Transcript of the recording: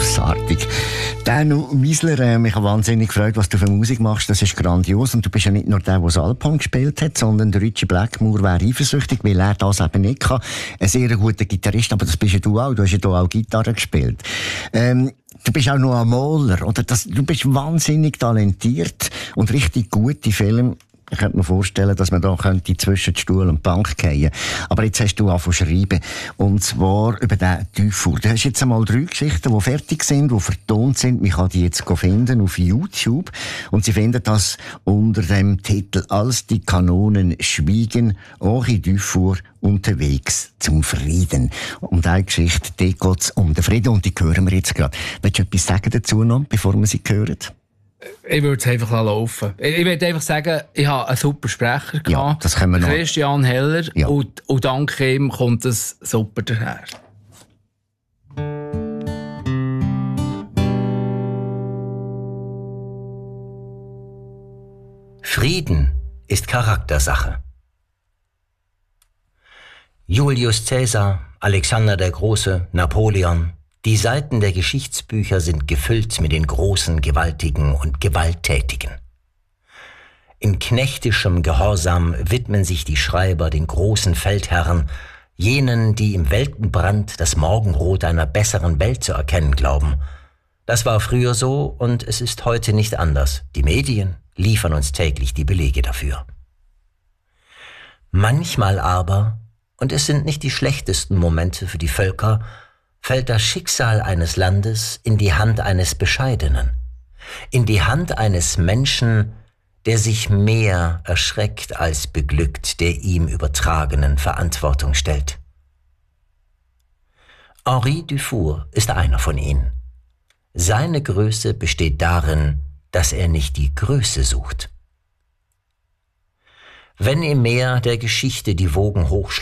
Grossartig. Danu Miesler, mich hat wahnsinnig gefreut, was du für Musik machst. Das ist grandios. Und du bist ja nicht nur der, der Alphorn gespielt hat, sondern der Richie Blackmore wäre eifersüchtig, weil er das eben nicht kann. Ein sehr guter Gitarrist, aber das bist ja du auch. Du hast ja hier auch Gitarre gespielt. Du bist auch noch ein Maler, oder? Du bist wahnsinnig talentiert und richtig gute Filme. Ich könnte mir vorstellen, dass man da könnte zwischen Stuhl und Bank fallen. Aber jetzt hast du angefangen zu schreiben. Und zwar über den Dufour. Du hast jetzt einmal 3 Geschichten, die fertig sind, die vertont sind. Man kann die jetzt finden auf YouTube. Und Sie finden das unter dem Titel «Als die Kanonen schwiegen, Henri Dufour unterwegs zum Frieden». Und eine Geschichte, die geht es um den Frieden. Und die hören wir jetzt gerade. Willst du etwas sagen dazu noch, bevor wir sie hören? Ich würde es einfach laufen. Ich würde einfach sagen, ich habe einen super Sprecher gehabt. Ja, das können wir noch. Christian Heller. Ja. Und dank ihm kommt es super daher. Frieden ist Charaktersache. Julius Caesar, Alexander der Große, Napoleon. Die Seiten der Geschichtsbücher sind gefüllt mit den Großen, Gewaltigen und Gewalttätigen. In knechtischem Gehorsam widmen sich die Schreiber den großen Feldherren, jenen, die im Weltenbrand das Morgenrot einer besseren Welt zu erkennen glauben. Das war früher so und es ist heute nicht anders. Die Medien liefern uns täglich die Belege dafür. Manchmal aber, und es sind nicht die schlechtesten Momente für die Völker, fällt das Schicksal eines Landes in die Hand eines Bescheidenen, in die Hand eines Menschen, der sich mehr erschreckt als beglückt der ihm übertragenen Verantwortung stellt. Henri Dufour ist einer von ihnen. Seine Größe besteht darin, dass er nicht die Größe sucht. Wenn im Meer der Geschichte die Wogen hochschlagen,